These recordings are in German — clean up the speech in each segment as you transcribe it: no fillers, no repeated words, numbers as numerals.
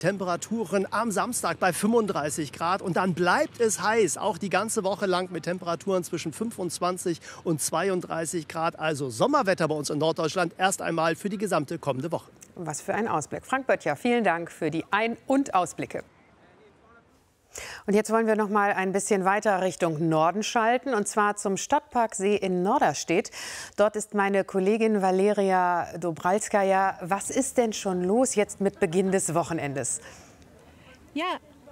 Temperaturen am Samstag bei 35 Grad und dann bleibt es heiß, auch die ganze Woche lang mit Temperaturen zwischen 25 und 32 Grad. Also Sommerwetter bei uns in Norddeutschland erst einmal für die gesamte kommende Woche. Was für ein Ausblick. Frank Böttcher, vielen Dank für die Ein- und Ausblicke. Und jetzt wollen wir noch mal ein bisschen weiter Richtung Norden schalten, und zwar zum Stadtparksee in Norderstedt. Dort ist meine Kollegin Valeria Dobralskaja. Was ist denn schon los jetzt mit Beginn des Wochenendes? Ja,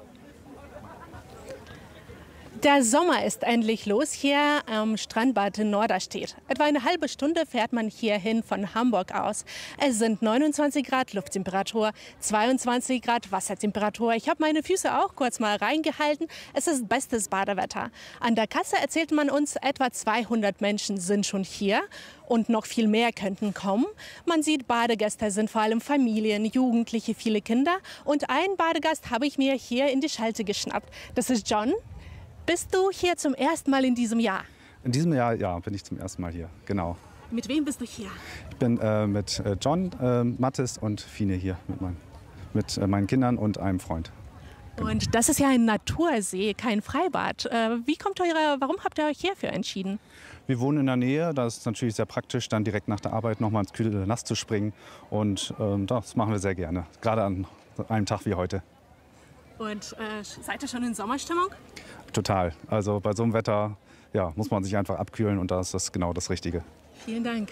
der Sommer ist endlich los hier am Strandbad in Norderstedt. Etwa eine halbe Stunde fährt man hierhin von Hamburg aus. Es sind 29 Grad Lufttemperatur, 22 Grad Wassertemperatur. Ich habe meine Füße auch kurz mal reingehalten. Es ist bestes Badewetter. An der Kasse erzählt man uns, etwa 200 Menschen sind schon hier und noch viel mehr könnten kommen. Man sieht, Badegäste sind vor allem Familien, Jugendliche, viele Kinder. Und einen Badegast habe ich mir hier in die Schalte geschnappt. Das ist John. Bist du hier zum ersten Mal in diesem Jahr? In diesem Jahr, ja, bin ich zum ersten Mal hier, genau. Mit wem bist du hier? Ich bin mit John, Mathis und Fine hier, mit meinen Kindern und einem Freund. Genau. Und das ist ja ein Natursee, kein Freibad. Warum habt ihr euch hierfür entschieden? Wir wohnen in der Nähe, da ist es natürlich sehr praktisch, dann direkt nach der Arbeit noch mal ins kühle Nass zu springen. Und das machen wir sehr gerne, gerade an einem Tag wie heute. Und seid ihr schon in Sommerstimmung? Total. Also bei so einem Wetter muss man sich einfach abkühlen, und da ist das genau das Richtige. Vielen Dank.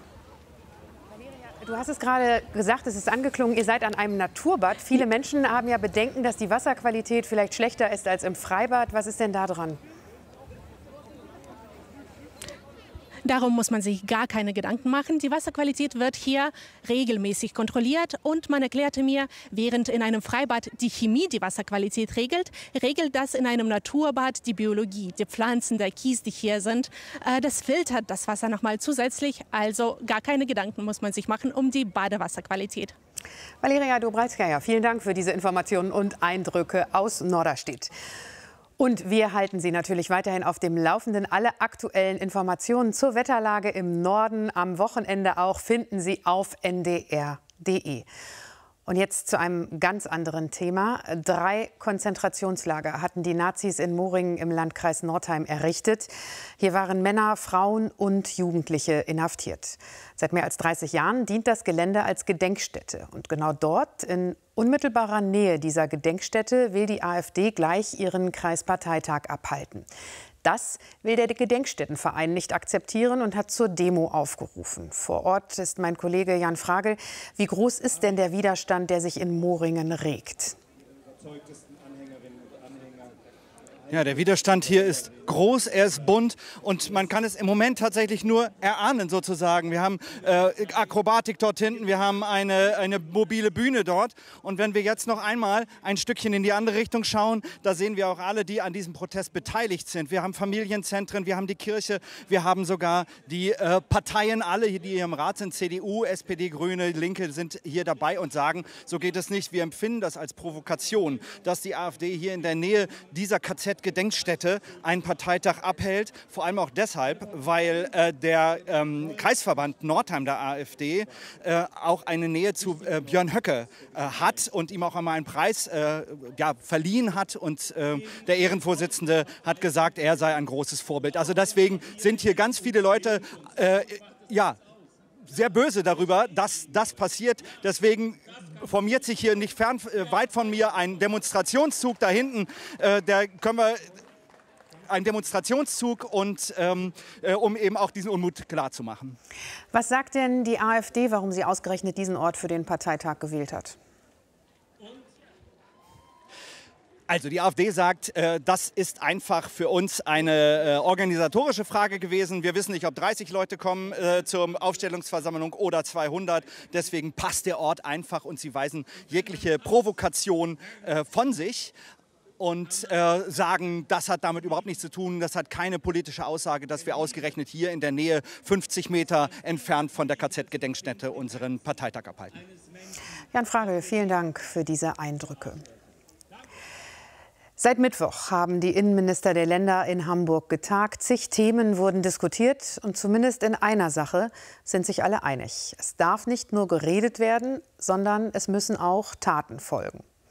Du hast es gerade gesagt, es ist angeklungen, ihr seid an einem Naturbad. Viele Menschen haben ja Bedenken, dass die Wasserqualität vielleicht schlechter ist als im Freibad. Was ist denn da dran? Darum muss man sich gar keine Gedanken machen. Die Wasserqualität wird hier regelmäßig kontrolliert. Und man erklärte mir, während in einem Freibad die Chemie die Wasserqualität regelt, regelt das in einem Naturbad die Biologie, die Pflanzen, der Kies, die hier sind. Das filtert das Wasser nochmal zusätzlich. Also gar keine Gedanken muss man sich machen um die Badewasserqualität. Valeria Dobralskaja, vielen Dank für diese Informationen und Eindrücke aus Norderstedt. Und wir halten Sie natürlich weiterhin auf dem Laufenden. Alle aktuellen Informationen zur Wetterlage im Norden am Wochenende auch finden Sie auf ndr.de. Und jetzt zu einem ganz anderen Thema. 3 Konzentrationslager hatten die Nazis in Moringen im Landkreis Nordheim errichtet. Hier waren Männer, Frauen und Jugendliche inhaftiert. Seit mehr als 30 Jahren dient das Gelände als Gedenkstätte. Und genau dort, in unmittelbarer Nähe dieser Gedenkstätte, will die AfD gleich ihren Kreisparteitag abhalten. Das will der Gedenkstättenverein nicht akzeptieren und hat zur Demo aufgerufen. Vor Ort ist mein Kollege Jan Fragel. Wie groß ist denn der Widerstand, der sich in Moringen regt? Ja, der Widerstand hier ist groß, er ist bunt, und man kann es im Moment tatsächlich nur erahnen sozusagen. Wir haben Akrobatik dort hinten, wir haben eine mobile Bühne dort, und wenn wir jetzt noch einmal ein Stückchen in die andere Richtung schauen, da sehen wir auch alle, die an diesem Protest beteiligt sind. Wir haben Familienzentren, wir haben die Kirche, wir haben sogar die Parteien, alle, die hier im Rat sind, CDU, SPD, Grüne, Linke, sind hier dabei und sagen, so geht es nicht. Wir empfinden das als Provokation, dass die AfD hier in der Nähe dieser KZ-Gedenkstätte einen Parteitag abhält. Vor allem auch deshalb, weil der Kreisverband Nordheim der AfD auch eine Nähe zu Björn Höcke hat und ihm auch einmal einen Preis verliehen hat. Und der Ehrenvorsitzende hat gesagt, er sei ein großes Vorbild. Also deswegen sind hier ganz viele Leute sehr böse darüber, dass das passiert. Deswegen formiert sich hier nicht weit von mir ein Demonstrationszug da hinten. Ein Demonstrationszug, und um eben auch diesen Unmut klarzumachen. Was sagt denn die AfD, warum sie ausgerechnet diesen Ort für den Parteitag gewählt hat? Also die AfD sagt, das ist einfach für uns eine organisatorische Frage gewesen. Wir wissen nicht, ob 30 Leute kommen zur Aufstellungsversammlung oder 200. Deswegen passt der Ort einfach, und sie weisen jegliche Provokation von sich. Und sagen, das hat damit überhaupt nichts zu tun, das hat keine politische Aussage, dass wir ausgerechnet hier in der Nähe 50 Meter entfernt von der KZ-Gedenkstätte unseren Parteitag abhalten. Jan Fragel, vielen Dank für diese Eindrücke. Seit Mittwoch haben die Innenminister der Länder in Hamburg getagt. Zig Themen wurden diskutiert, und zumindest in einer Sache sind sich alle einig. Es darf nicht nur geredet werden, sondern es müssen auch Taten folgen.